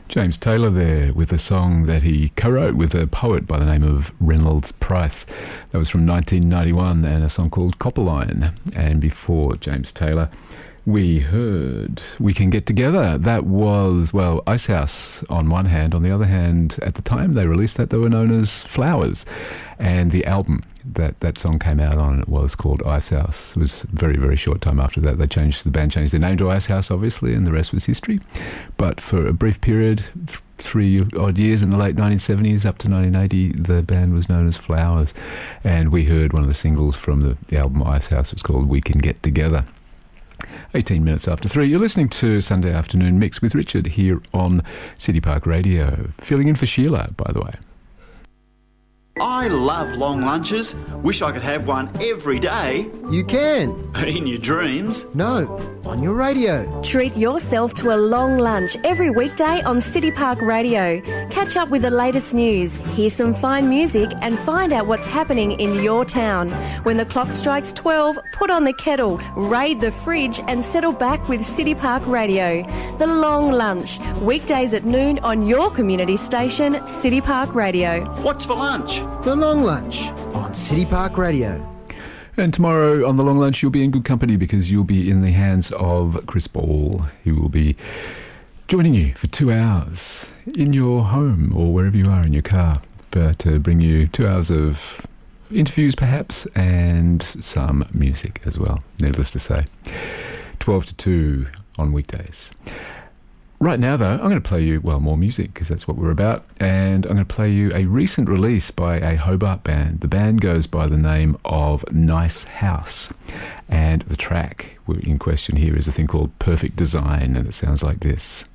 James Taylor there with a song that he co-wrote with a poet by the name of Reynolds Price. That was from 1991 and a song called Copperline. And before James Taylor, we heard We Can Get Together. That was, well, Icehouse on one hand. On the other hand, at the time they released that, they were known as Flowers. And the album that song came out on was called Icehouse. It was a very, very short time after that. The band changed their name to Icehouse, obviously, and the rest was history. But for a brief period, 3 odd years in the late 1970s up to 1980, the band was known as Flowers. And we heard one of the singles from the album Icehouse. It was called We Can Get Together. 18 minutes after 3, you're listening to Sunday Afternoon Mix with Richard here on City Park Radio. Filling in for Sheila, by the way. I love long lunches. Wish I could have one every day. You can. In your dreams. No, on your radio. Treat yourself to a long lunch every weekday on City Park Radio. Catch up with the latest news, hear some fine music and find out what's happening in your town. When the clock strikes 12, put on the kettle, raid the fridge and settle back with City Park Radio. The Long Lunch, weekdays at noon on your community station, City Park Radio. What's for lunch? The Long Lunch on City Park Radio. And tomorrow on The Long Lunch, you'll be in good company because you'll be in the hands of Chris Ball. He will be joining you for 2 hours in your home or wherever you are in your car to bring you 2 hours of interviews perhaps and some music as well, needless to say. 12 to 2 on weekdays. Right now, though, I'm going to play you, well, more music, because that's what we're about, and I'm going to play you a recent release by a Hobart band. The band goes by the name of Nice House, and the track in question here is a thing called Perfect Design, and it sounds like this.